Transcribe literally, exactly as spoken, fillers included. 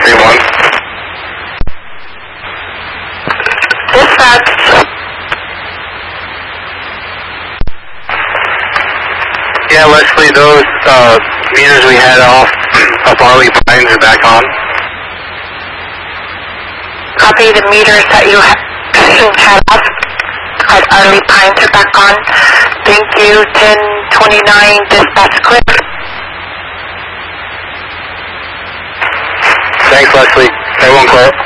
three one. Dispatch. Yeah, Leslie, those uh, meters we had off of Arley Pines are back on. Copy. The meters that you ha had off at Arley Pines are back on. Thank you. ten twenty-nine, dispatch clear. Thanks, Leslie. Everyone clear.